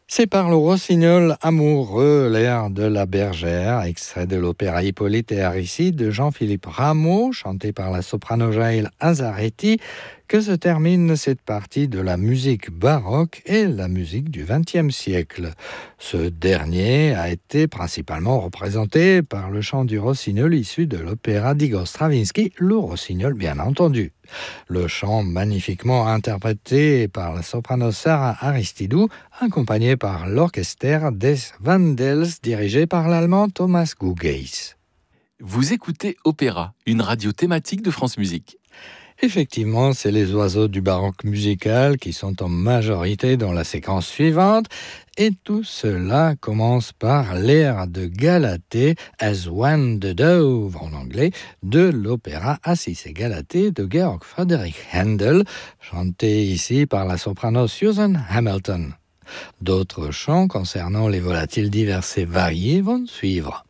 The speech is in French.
C'est par le rossignol amoureux, l'air de la bergère, extrait de l'opéra Hippolyte et Aristide de Jean-Philippe Rameau, chanté par la soprano Jaël Azaretti, que se termine cette partie de la musique baroque et la musique du XXe siècle. Ce dernier a été principalement représenté par le chant du rossignol issu de l'opéra d'Igor Stravinsky, le rossignol bien entendu. Le chant magnifiquement interprété par la soprano Sarah Aristidou, accompagné par l'orchestre des Wendels dirigé par l'allemand Thomas Guggeis. Vous écoutez Opéra, une radio thématique de France Musique. Effectivement, c'est les oiseaux du baroque musical qui sont en majorité dans la séquence suivante, et tout cela commence par l'air de Galatée, As One the Dove en anglais, de l'opéra Assis et Galatée de Georg Friedrich Händel, chanté ici par la soprano Susan Hamilton. D'autres chants concernant les volatiles divers et variés vont suivre.